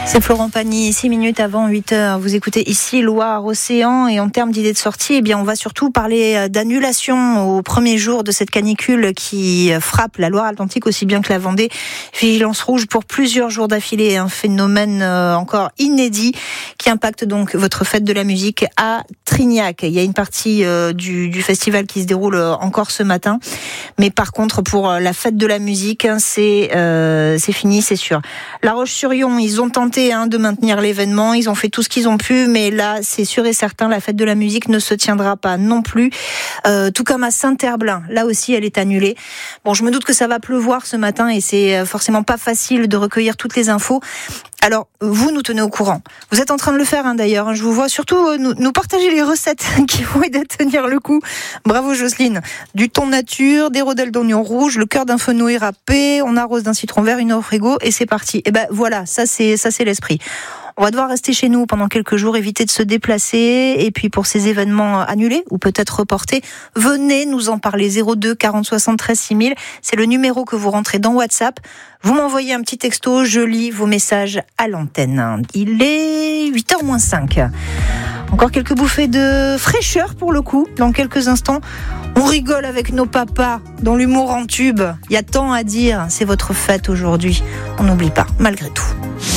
C'est Florent Pagny, 6 minutes avant 8h. Vous écoutez ici Loire-Océan et en termes d'idées de sortie, on va surtout parler d'annulation au premier jour de cette canicule qui frappe la Loire-Atlantique aussi bien que la Vendée. Vigilance rouge pour plusieurs jours d'affilée, un phénomène encore inédit qui impacte donc votre fête de la musique à Trignac. Il y a une partie du festival qui se déroule encore ce matin, mais par contre pour la fête de la musique, c'est fini, c'est sûr. La Roche-sur-Yon, ils ont tenté de maintenir l'événement, ils ont fait tout ce qu'ils ont pu, mais là c'est sûr et certain, la fête de la musique ne se tiendra pas non plus, tout comme à Saint-Herblain, là aussi elle est annulée. Bon, je me doute que ça va pleuvoir ce matin et c'est forcément pas facile de recueillir toutes les infos. Alors, vous nous tenez au courant. Vous êtes en train de le faire d'ailleurs. Je vous vois surtout nous partager les recettes qui vont aider à tenir le coup. Bravo Jocelyne. Du thon nature, des rondelles d'oignon rouge, le cœur d'un fenouil râpé, on arrose d'un citron vert, une heure au frigo et c'est parti. Et voilà, ça c'est l'esprit. On va devoir rester chez nous pendant quelques jours, éviter de se déplacer. Et puis pour ces événements annulés ou peut-être reportés, venez nous en parler. 02 40 73 6000. C'est le numéro que vous rentrez dans WhatsApp. Vous m'envoyez un petit texto, je lis vos messages à l'antenne. Il est 8h-5. Encore quelques bouffées de fraîcheur pour le coup. Dans quelques instants, on rigole avec nos papas dans l'humour en tube. Il y a tant à dire. C'est votre fête aujourd'hui. On n'oublie pas, malgré tout.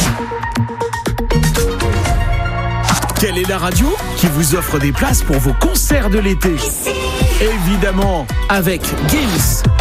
Quelle est la radio qui vous offre des places pour vos concerts de l'été ? Évidemment, avec Gims.